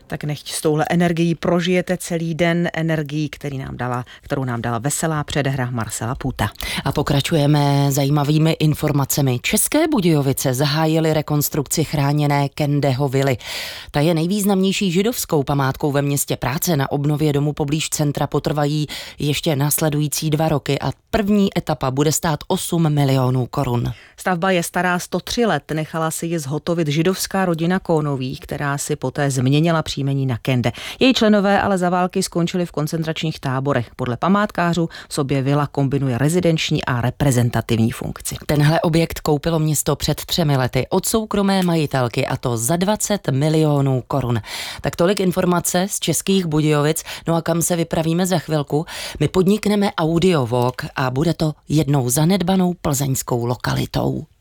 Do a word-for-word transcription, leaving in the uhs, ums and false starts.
Tak nechť s touhle energií prožijete celý den, energií, který nám dala, kterou nám dala veselá předehra Marcela Půta. A pokračujeme zajímavými informacemi. České Budějovice zahájily rekonstrukci chráněné Kendeho vily. Ta je nejvýznamnější židovskou památkou ve městě. Práce na obnově domu poblíž centra potrvají ještě následující dva roky a první etapa bude stát osm milionů korun. Stavba je stará sto tři let, nechala si ji zhotovit židovská rodina Kohnových, která si poté změnila příjmení na Kende. Její členové ale za války skončili v koncentračních táborech. Podle památkářů v sobě vila kombinuje rezidenční a reprezentativní funkci. Tenhle objekt koupilo město před třemi lety od soukromé majitelky, a to za dvacet milionů korun. Tak tolik informace z Českých Budějovic. No a kam se vypravíme za chvilku? My podnikneme audiovlog a bude to jednou zanedbanou plzeňskou lokalitou.